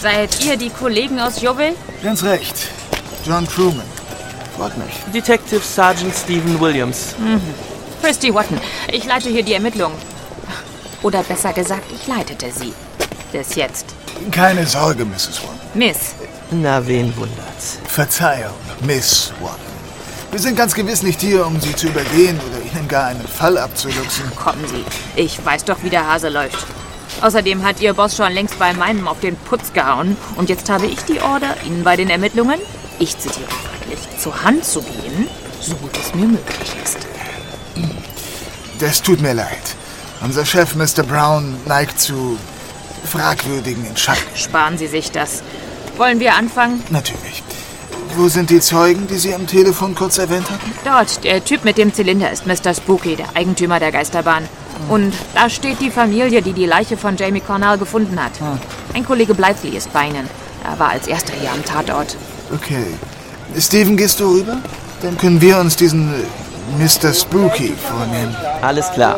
Seid ihr die Kollegen aus Yeovil? Ganz recht. John Truman. Freut mich. Detective Sergeant Stephen Williams. Christy Watton. Ich leite hier die Ermittlungen. Oder besser gesagt, ich leitete sie. Bis jetzt. Keine Sorge, Mrs. Watton. Miss. Na, wen wundert's? Verzeihung, Miss Watton. Wir sind ganz gewiss nicht hier, um Sie zu übergehen oder Ihnen gar einen Fall abzuluxen. Kommen Sie. Ich weiß doch, wie der Hase läuft. Außerdem hat Ihr Boss schon längst bei meinem auf den Putz gehauen. Und jetzt habe ich die Order, Ihnen bei den Ermittlungen, ich zitiere wörtlich, zur Hand zu gehen, so gut es mir möglich ist. Das tut mir leid. Unser Chef, Mr. Brown, neigt zu fragwürdigen Entscheidungen. Sparen Sie sich das. Wollen wir anfangen? Natürlich. Wo sind die Zeugen, die Sie am Telefon kurz erwähnt hatten? Dort, der Typ mit dem Zylinder ist Mr. Spooky, der Eigentümer der Geisterbahn. Und da steht die Familie, die die Leiche von Jamie Cornell gefunden hat. Ein Kollege Blythe ist bei Ihnen. Er war als erster hier am Tatort. Okay. Steven, gehst du rüber? Dann können wir uns diesen Mr. Spooky vornehmen. Alles klar.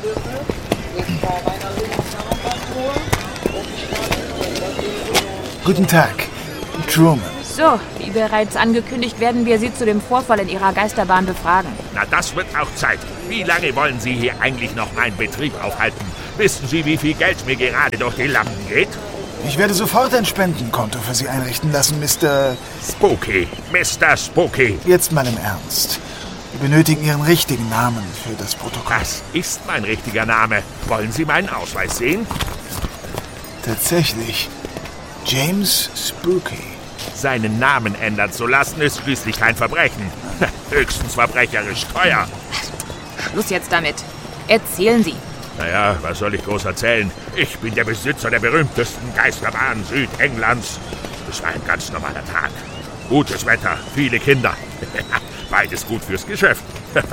Guten Tag, Truman. So, wie bereits angekündigt, werden wir Sie zu dem Vorfall in Ihrer Geisterbahn befragen. Na, das wird auch Zeit. Wie lange wollen Sie hier eigentlich noch meinen Betrieb aufhalten? Wissen Sie, wie viel Geld mir gerade durch die Lampen geht? Ich werde sofort ein Spendenkonto für Sie einrichten lassen, Mr. Spooky. Mr. Spooky. Jetzt mal im Ernst. Wir benötigen Ihren richtigen Namen für das Protokoll. Das ist mein richtiger Name. Wollen Sie meinen Ausweis sehen? Tatsächlich. James Spooky. Seinen Namen ändern zu lassen, ist schließlich kein Verbrechen. Höchstens verbrecherisch teuer. Schluss jetzt damit. Erzählen Sie. Naja, was soll ich groß erzählen? Ich bin der Besitzer der berühmtesten Geisterbahn Südenglands. Es war ein ganz normaler Tag. Gutes Wetter, viele Kinder. Beides gut fürs Geschäft.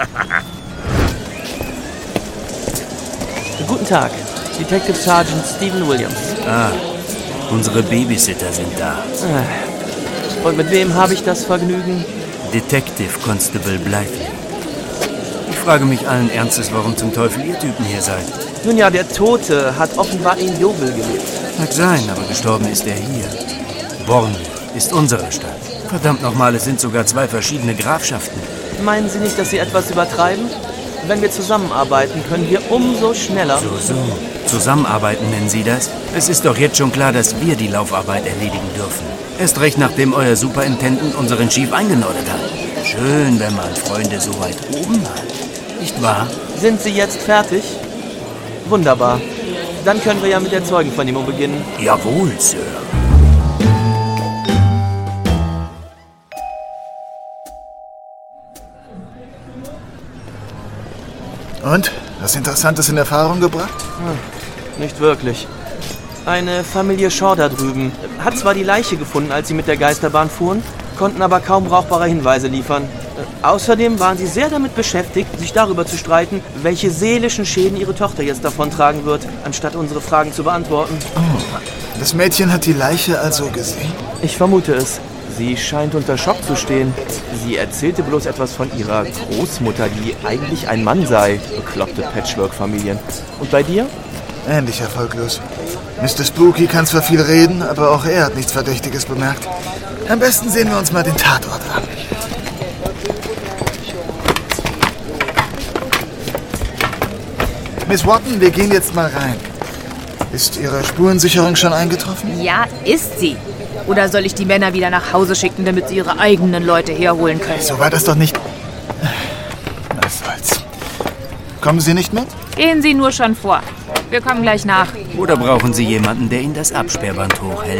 Guten Tag. Detective Sergeant Stephen Williams. Unsere Babysitter sind da. Und mit wem habe ich das Vergnügen? Detective Constable Blythe. Ich frage mich allen Ernstes, warum zum Teufel ihr Typen hier seid. Nun ja, der Tote hat offenbar in Yeovil gelebt. Mag sein, aber gestorben ist er hier. Bournemouth ist unsere Stadt. Verdammt nochmal, es sind sogar 2 verschiedene Grafschaften. Meinen Sie nicht, dass Sie etwas übertreiben? Wenn wir zusammenarbeiten, können wir umso schneller... So. Zusammenarbeiten nennen Sie das? Es ist doch jetzt schon klar, dass wir die Laufarbeit erledigen dürfen. Erst recht, nachdem euer Superintendent unseren Chief eingenordet hat. Schön, wenn man Freunde so weit oben hat. Nicht wahr? Sind Sie jetzt fertig? Wunderbar. Dann können wir ja mit der Zeugenvernehmung beginnen. Jawohl, Sir. Und? Was Interessantes in Erfahrung gebracht? Nicht wirklich. Eine Familie Shaw da drüben hat zwar die Leiche gefunden, als sie mit der Geisterbahn fuhren, konnten aber kaum brauchbare Hinweise liefern. Außerdem waren sie sehr damit beschäftigt, sich darüber zu streiten, welche seelischen Schäden ihre Tochter jetzt davontragen wird, anstatt unsere Fragen zu beantworten. Oh, das Mädchen hat die Leiche also gesehen? Ich vermute es. Sie scheint unter Schock zu stehen. Sie erzählte bloß etwas von ihrer Großmutter, die eigentlich ein Mann sei. Bekloppte Patchwork-Familien. Und bei dir? Ähnlich erfolglos. Mr. Spooky kann zwar viel reden, aber auch er hat nichts Verdächtiges bemerkt. Am besten sehen wir uns mal den Tatort an. Miss Watton, wir gehen jetzt mal rein. Ist Ihre Spurensicherung schon eingetroffen? Ja, ist sie. Oder soll ich die Männer wieder nach Hause schicken, damit sie ihre eigenen Leute herholen können? So war das doch nicht. Was soll's. Kommen Sie nicht mit? Gehen Sie nur schon vor. Wir kommen gleich nach. Oder brauchen Sie jemanden, der Ihnen das Absperrband hochhält?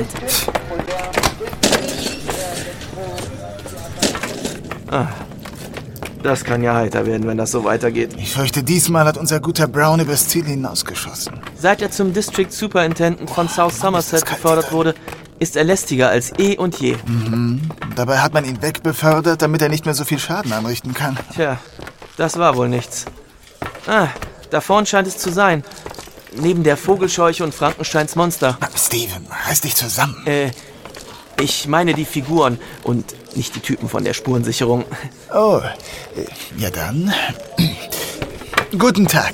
Das kann ja heiter werden, wenn das so weitergeht. Ich fürchte, diesmal hat unser guter Brown übers Ziel hinausgeschossen. Seit er zum District Superintendent von South Somerset befördert wurde, ist er lästiger als eh und je. Dabei hat man ihn wegbefördert, damit er nicht mehr so viel Schaden anrichten kann. Tja, das war wohl nichts. Da vorn scheint es zu sein. Neben der Vogelscheuche und Frankensteins Monster. Steven, reiß dich zusammen. Ich meine die Figuren und nicht die Typen von der Spurensicherung. Oh, ja dann. Guten Tag.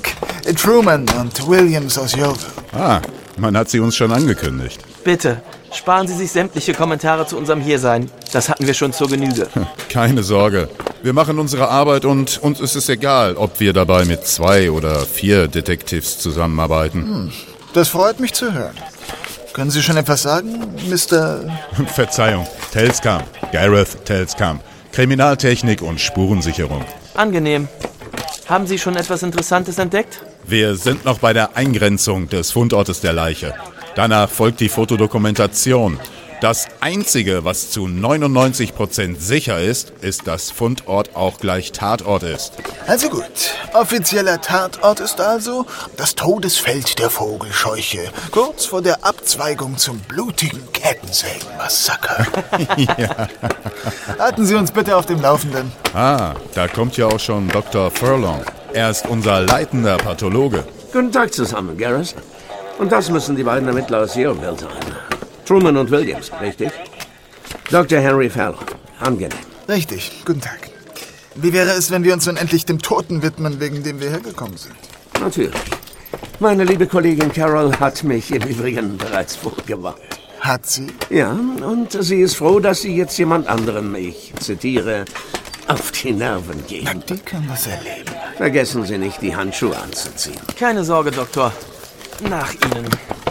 Truman und Williams aus Yeovil. Ah, man hat sie uns schon angekündigt. Bitte, sparen Sie sich sämtliche Kommentare zu unserem Hiersein. Das hatten wir schon zur Genüge. Keine Sorge. Wir machen unsere Arbeit und uns ist es egal, ob wir dabei mit 2 oder 4 Detectives zusammenarbeiten. Das freut mich zu hören. Können Sie schon etwas sagen, Mr. Verzeihung, Telscamp, Gareth Telscamp, Kriminaltechnik und Spurensicherung. Angenehm. Haben Sie schon etwas Interessantes entdeckt? Wir sind noch bei der Eingrenzung des Fundortes der Leiche. Danach folgt die Fotodokumentation. Das Einzige, was zu 99% sicher ist, ist, dass Fundort auch gleich Tatort ist. Also gut. Offizieller Tatort ist also das Todesfeld der Vogelscheuche, kurz vor der Abzweigung zum blutigen Kettensägenmassaker. Ja. Halten Sie uns bitte auf dem Laufenden. Ah, da kommt ja auch schon Dr. Furlong. Er ist unser leitender Pathologe. Guten Tag zusammen, Gareth. Und das müssen die beiden Ermittler aus Yeovil sein. Truman und Williams, richtig? Dr. Henry Fallon. Angenehm. Richtig. Guten Tag. Wie wäre es, wenn wir uns nun endlich dem Toten widmen, wegen dem wir hergekommen sind? Natürlich. Meine liebe Kollegin Carol hat mich im Übrigen bereits vorgewarnt. Hat sie? Ja, und sie ist froh, dass sie jetzt jemand anderem, ich zitiere, auf die Nerven geht. Na, die können das erleben. Vergessen Sie nicht, die Handschuhe anzuziehen. Keine Sorge, Doktor. Nach Ihnen.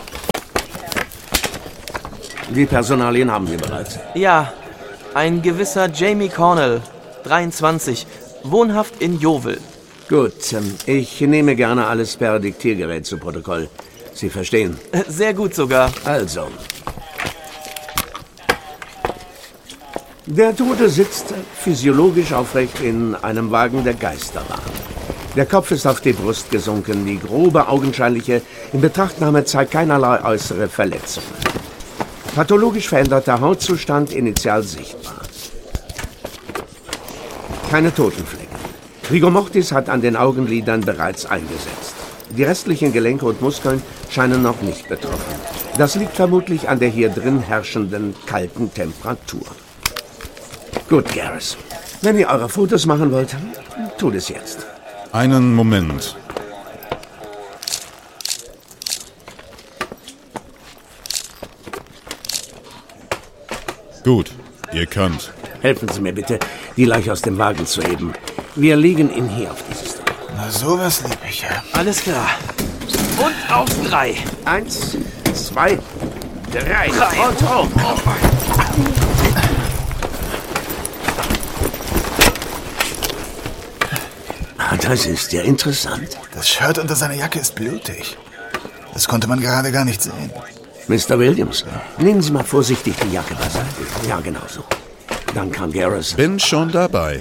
Die Personalien haben Sie bereits. Ja, ein gewisser Jamie Cornell, 23, wohnhaft in Yeovil. Gut, ich nehme gerne alles per Diktiergerät zu Protokoll. Sie verstehen? Sehr gut sogar. Also. Der Tote sitzt physiologisch aufrecht in einem Wagen der Geisterbahn. Der Kopf ist auf die Brust gesunken. Die grobe augenscheinliche Inbetrachtnahme zeigt keinerlei äußere Verletzungen. Pathologisch veränderter Hautzustand initial sichtbar. Keine Totenflecken. Rigor mortis hat an den Augenlidern bereits eingesetzt. Die restlichen Gelenke und Muskeln scheinen noch nicht betroffen. Das liegt vermutlich an der hier drin herrschenden kalten Temperatur. Gut, Gareth. Wenn ihr eure Fotos machen wollt, tut es jetzt. Einen Moment. Gut, ihr könnt. Helfen Sie mir bitte, die Leiche aus dem Wagen zu heben. Wir legen ihn hier auf dieses Dach. Na, sowas lieb ich ja. Alles klar. Und auf 3. 1, 2, 3. Und hoch. Das ist ja interessant. Das Shirt unter seiner Jacke ist blutig. Das konnte man gerade gar nicht sehen. Mr. Williams, nehmen Sie mal vorsichtig die Jacke beiseite. Ja, genau so. Dann kann Gareth... Bin schon dabei.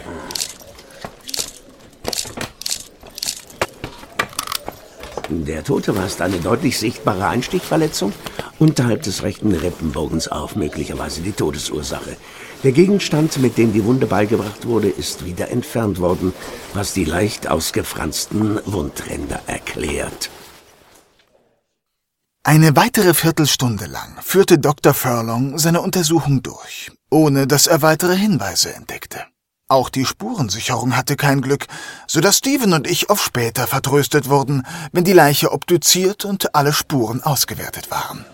Der Tote weist eine deutlich sichtbare Einstichverletzung unterhalb des rechten Rippenbogens auf, möglicherweise die Todesursache. Der Gegenstand, mit dem die Wunde beigebracht wurde, ist wieder entfernt worden, was die leicht ausgefransten Wundränder erklärt. Eine weitere Viertelstunde lang führte Dr. Furlong seine Untersuchung durch, ohne dass er weitere Hinweise entdeckte. Auch die Spurensicherung hatte kein Glück, sodass Stephen und ich auf später vertröstet wurden, wenn die Leiche obduziert und alle Spuren ausgewertet waren.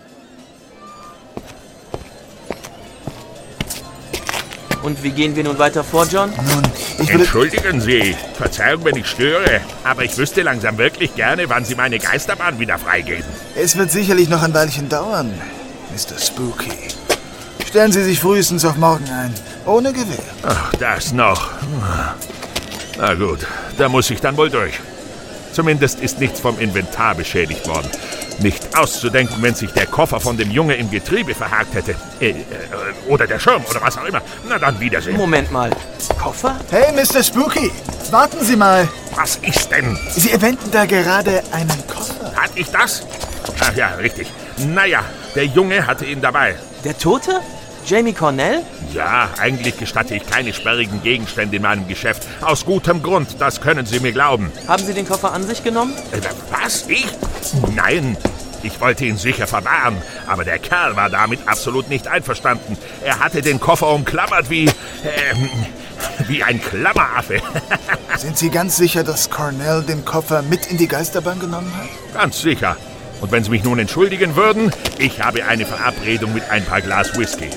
Und wie gehen wir nun weiter vor, John? Nun, ich würde... Entschuldigen Sie, Verzeihung, wenn ich störe, aber ich wüsste langsam wirklich gerne, wann Sie meine Geisterbahn wieder freigeben. Es wird sicherlich noch ein Weilchen dauern, Mr. Spooky. Stellen Sie sich frühestens auf morgen ein, ohne Gewehr. Ach, das noch. Na gut, da muss ich dann wohl durch. Zumindest ist nichts vom Inventar beschädigt worden. Nicht auszudenken, wenn sich der Koffer von dem Junge im Getriebe verhakt hätte. Oder der Schirm oder was auch immer. Na dann Wiedersehen. Moment mal. Koffer? Hey, Mr. Spooky, warten Sie mal. Was ist denn? Sie erwähnten da gerade einen Koffer. Hatte ich das? Ach ja, richtig. Naja, der Junge hatte ihn dabei. Der Tote? Jamie Cornell? Ja, eigentlich gestatte ich keine sperrigen Gegenstände in meinem Geschäft. Aus gutem Grund, das können Sie mir glauben. Haben Sie den Koffer an sich genommen? Was? Ich? Nein. Ich wollte ihn sicher verwahren, aber der Kerl war damit absolut nicht einverstanden. Er hatte den Koffer umklammert wie wie ein Klammeraffe. Sind Sie ganz sicher, dass Cornell den Koffer mit in die Geisterbahn genommen hat? Ganz sicher. Und wenn Sie mich nun entschuldigen würden, ich habe eine Verabredung mit ein paar Glas Whisky.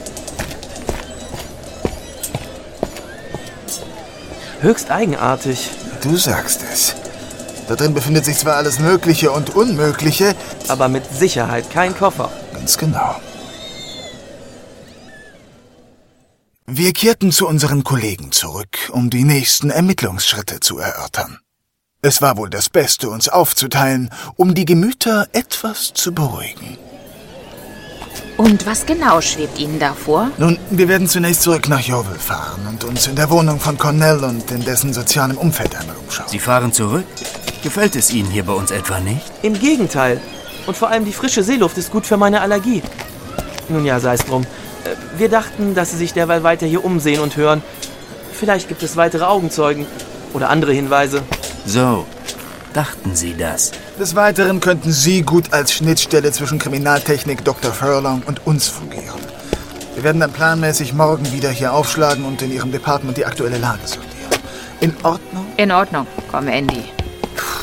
Höchst eigenartig. Du sagst es. Da drin befindet sich zwar alles Mögliche und Unmögliche, Aber mit Sicherheit kein Koffer. ganz genau. Wir kehrten zu unseren Kollegen zurück, um die nächsten Ermittlungsschritte zu erörtern. Es war wohl das Beste, uns aufzuteilen, um die Gemüter etwas zu beruhigen. Und was genau schwebt Ihnen da vor? Nun, wir werden zunächst zurück nach Yeovil fahren und uns in der Wohnung von Cornell und in dessen sozialem Umfeld einmal umschauen. Sie fahren zurück? Gefällt es Ihnen hier bei uns etwa nicht? Im Gegenteil. Und vor allem die frische Seeluft ist gut für meine Allergie. Nun ja, sei es drum. Wir dachten, dass Sie sich derweil weiter hier umsehen und hören. Vielleicht gibt es weitere Augenzeugen oder andere Hinweise. So, dachten Sie das? Des Weiteren könnten Sie gut als Schnittstelle zwischen Kriminaltechnik Dr. Furlong und uns fungieren. Wir werden dann planmäßig morgen wieder hier aufschlagen und in Ihrem Department die aktuelle Lage sondieren. In Ordnung? In Ordnung. Komm, Andy.